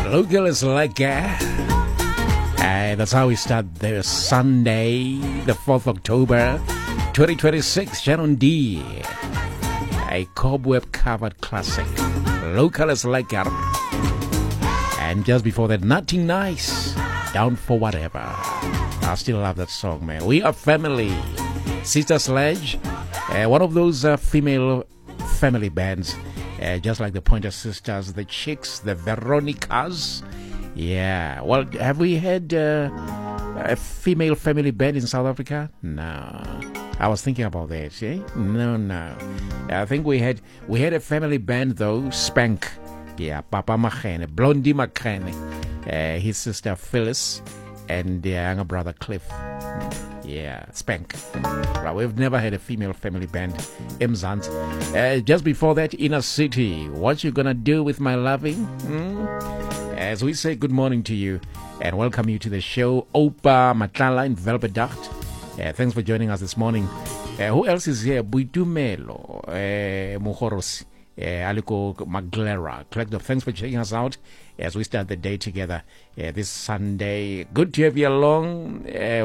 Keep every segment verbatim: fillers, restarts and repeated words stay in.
Local is like uh, uh, that's how we start the Sunday, the fourth of October, twenty twenty-six. Sharon D, a cobweb covered classic. Local is like uh, and just before that, Nothing Nice, Down for Whatever. I still love that song, man. We are family. Sister Sledge, uh, one of those uh, female family bands. Uh, just like the Pointer Sisters, the Chicks, the Veronicas. Yeah. Well, have we had uh, a female family band in South Africa? No. I was thinking about that. Eh? No, no. I think we had we had a family band though. Spank. Yeah. Papa Machene, Blondie Machene, uh, his sister Phyllis, and their younger brother Cliff. Yeah, Spank. Right, we've never had a female family band. Mzant. Uh, just before that, Inner City. What you gonna do with my loving? Hmm? As we say good morning to you and welcome you to the show. Opa Matlala in Velbedacht. Uh, thanks for joining us this morning. Uh, who else is here? Buitumelo, uh, Muhoros, uh, Aliko Maglera. Thanks for checking us out as we start the day together uh, this Sunday. Good to have you along.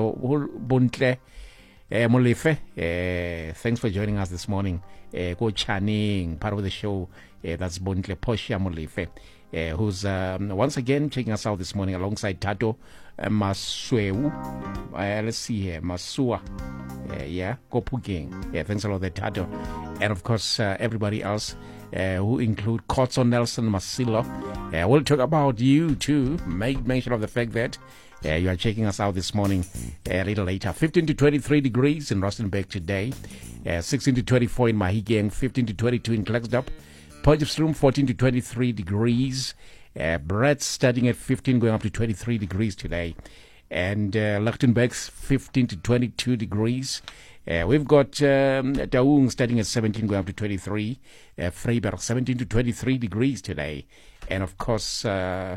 Buntle Molefe. Thanks for joining us this morning. Go Channing, part of the show. Uh, that's Buntle Poshia Molefe, uh, who's um, once again checking us out this morning alongside Tato uh, Masweu. Uh, let's see here, Masua. Uh, yeah, Kopuging. Yeah, thanks a lot, there, Tato. And of course, uh, everybody else. Uh, who include Kotso Nelson Masilo. Uh, we'll talk about you too. Make mention of the fact that uh, you are checking us out this morning uh, a little later. fifteen to twenty-three degrees in Rustenburg today. Uh, sixteen to twenty-four in Mahigeng. fifteen to twenty-two in Klerksdorp. Potchefstroom fourteen to twenty-three degrees. Uh, Brett starting at fifteen going up to twenty-three degrees today. And uh, Lichtenberg's fifteen to twenty-two degrees. Uh, we've got um, Taung starting at seventeen, going up to twenty-three. Uh, Freiberg, seventeen to twenty-three degrees today. And of course, uh,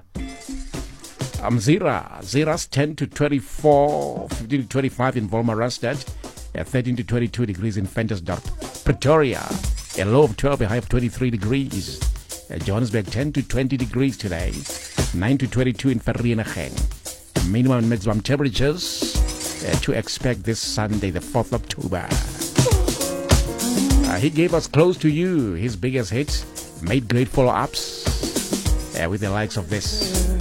um, Zira. Zira's ten to twenty-four, fifteen to twenty-five in Volmarastad. Uh, thirteen to twenty-two degrees in Ventersdorp. Pretoria, a low of twelve, a high of twenty-three degrees. Uh, Johannesburg, ten to twenty degrees today. nine to twenty-two in Vereeniging. Minimum and maximum temperatures Uh, to expect this Sunday, the fourth of October. Uh, he gave us Close to You, his biggest hit, made great follow-ups uh, with the likes of this.